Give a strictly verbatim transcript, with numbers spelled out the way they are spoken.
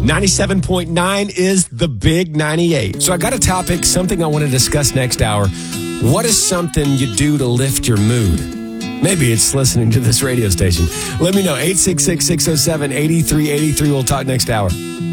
ninety-seven point nine is the big ninety-eight. So I got a topic, something I want to discuss next hour. What is something you do to lift your mood? Maybe it's listening to this radio station. Let me know. eight six six, six oh seven, eight three eight three. We'll talk next hour.